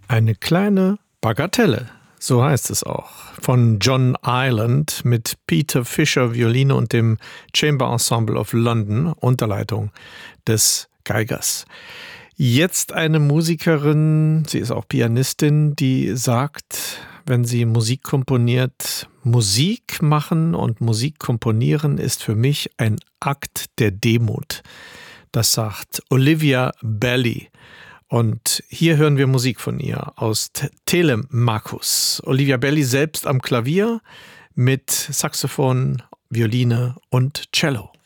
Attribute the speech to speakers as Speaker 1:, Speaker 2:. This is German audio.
Speaker 1: Eine kleine Bagatelle, so heißt es auch, von John Ireland mit Peter Fisher Violine und dem Chamber Ensemble of London unter Leitung des Geigers. Jetzt eine Musikerin, sie ist auch Pianistin, die sagt, wenn sie Musik komponiert, Musik machen und Musik komponieren ist für mich ein Akt der Demut. Das sagt Olivia Belly. Und hier hören wir Musik von ihr aus Telemachus. Olivia Belly selbst am Klavier mit Saxophon, Violine und Cello.